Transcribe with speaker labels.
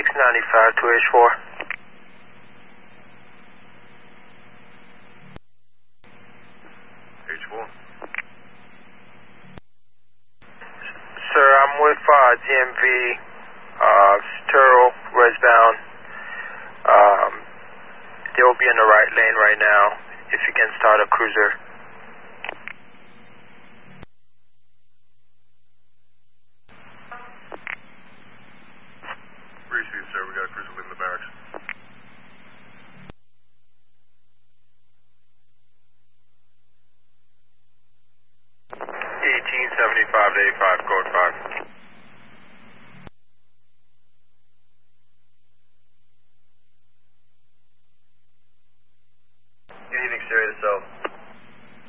Speaker 1: 695 to H4.
Speaker 2: H4.
Speaker 1: Sir, I'm with DMV, Turtle, westbound. They will be in the right lane right now. If you can start a cruiser.
Speaker 2: Receive, sir. We got a cruiser leaving the barracks. 1875 to 85, code 5.